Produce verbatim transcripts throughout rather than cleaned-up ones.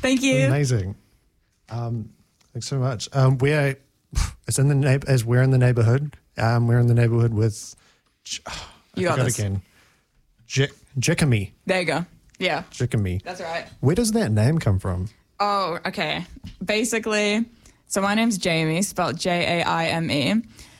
Thank you. Amazing. Um, thanks so much. Um, we're it's in the neigh- as we're in the neighborhood. Um, we're in the neighborhood with. Oh, you I got this again. J- Jikami. There you go. Yeah, Jikami. that's right. Where does that name come from? Oh, okay. Basically, so my name's Jamie, spelled J A I M E,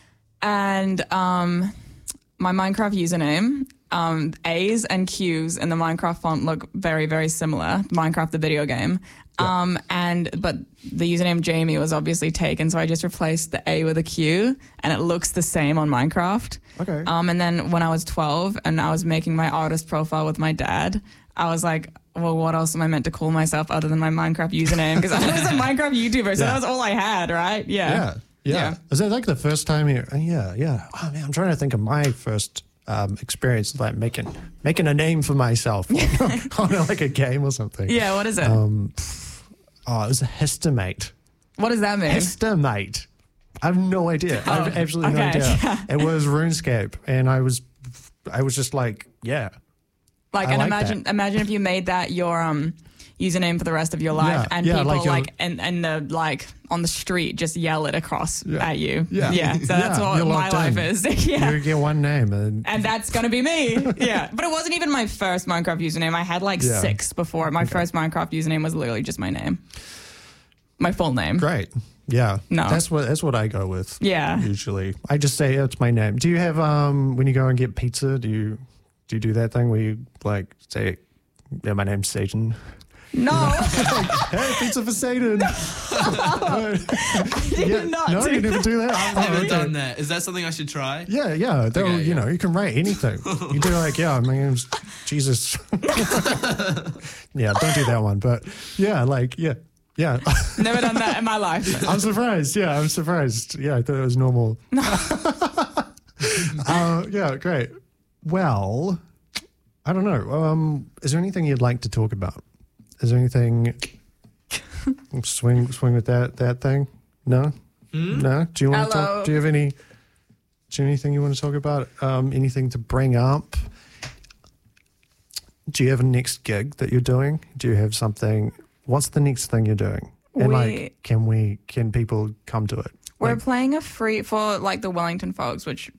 and um, my Minecraft username. Um, A's and Q's in the Minecraft font look very, very similar. Minecraft, the video game. Yeah. Um, and but the username Jamie was obviously taken, so I just replaced the A with a Q, and it looks the same on Minecraft. Okay. Um, and then when I was twelve and I was making my artist profile with my dad, I was like, well, what else am I meant to call myself other than my Minecraft username? Because I was a Minecraft YouTuber, so Yeah. that was all I had, right? Yeah. Yeah. Yeah. Yeah. Is that like the first time you? Yeah. Yeah. Oh man, I'm trying to think of my first um, experience like making making a name for myself on, on like a game or something. Yeah, what is it? Um, oh, it was a Histamate. What does that mean? Histamate. I have no idea. I have absolutely no okay. idea. Yeah. It was RuneScape, and I was, I was just like, yeah, Like, I and like imagine, that. imagine if you made that your um username for the rest of your life, Yeah, and yeah, people like like, your- and and the like on the street just yell it across Yeah. at you. Yeah. yeah. So that's Yeah, what you're my locked life in. is. yeah. you get one name, and And that's gonna be me. Yeah. But it wasn't even my first Minecraft username. I had like Yeah. six before. My first Minecraft username was literally just my name, my full name. great. Yeah, No. that's what that's what I go with. Yeah. usually I just say it's my name. Do you have um when you go and get pizza? Do you do you do that thing where you like say, yeah, my name's Satan? No, Hey, pizza for Satan. I did Yeah, not no, do you never do that. I've Oh, never okay. done that. Is that something I should try? Yeah, yeah. They'll, Okay, you yeah. know, you can write anything. You do like, yeah, my name's Jesus. Yeah, don't do that one. But yeah, like, yeah, yeah. Never done that in my life. I'm surprised. Yeah, I'm surprised. Yeah, I thought it was normal. uh, yeah, great. Well, I don't know. Um, is there anything you'd like to talk about? Is there anything? swing, swing with that that thing. No, no. Do you want to Hello? talk? Do you have any? Do you have anything you want to talk about? Um, anything to bring up? Do you have a next gig that you're doing? Do you have something? What's the next thing you're doing? And We- like, can we? Can people come to it? We're Like, playing a free for like the Wellington folks, which